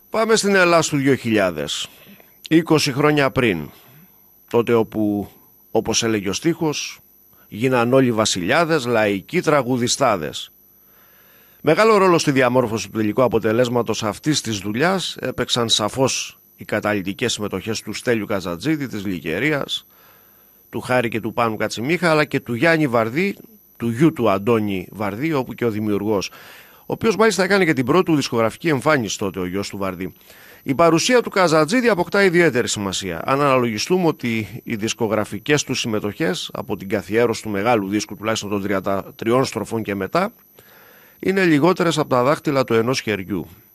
Πάμε στην Ελλάδα του 2000, 20 χρόνια πριν, τότε όπου, όπως έλεγε ο στίχος, γίναν όλοι βασιλιάδες, λαϊκοί τραγουδιστάδες. Μεγάλο ρόλο στη διαμόρφωση του τελικού αποτελέσματος αυτής της δουλειάς έπαιξαν σαφώς οι καταλυτικές συμμετοχές του Στέλιου Καζατζίδη, της Λυκερίας, του Χάρη και του Πάνου Κατσιμίχα, αλλά και του Γιάννη Βαρδί, του γιου του Αντώνη Βαρδί, όπου και ο δημιουργός, ο οποίος μάλιστα έκανε και την πρώτη του δισκογραφική εμφάνιση τότε, ο γιος του Βαρδί. Η παρουσία του Καζατζίδη αποκτά ιδιαίτερη σημασία, αν αναλογιστούμε ότι οι δισκογραφικές του συμμετοχές από την καθιέρωση του μεγάλου δίσκου, τουλάχιστον των 33 στροφών και μετά, είναι λιγότερες από τα δάχτυλα του ενός χεριού.